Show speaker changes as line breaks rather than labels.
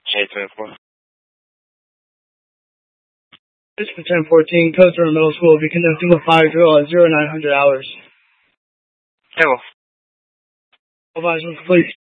J24.
This is 1014, Coast River Middle School will be conducting a fire drill at 0900 hours.
Table.
Advisement complete.